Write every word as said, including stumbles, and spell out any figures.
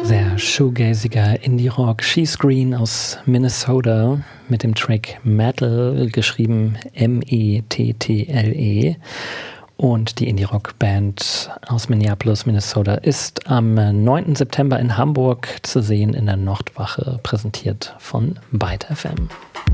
Sehr shoegaziger Indie-Rock, She's Green aus Minnesota mit dem Track Metal, geschrieben M E T T L E. Und die Indie-Rock-Band aus Minneapolis, Minnesota, ist am neunten September in Hamburg zu sehen in der Nordwache, präsentiert von Byte F M.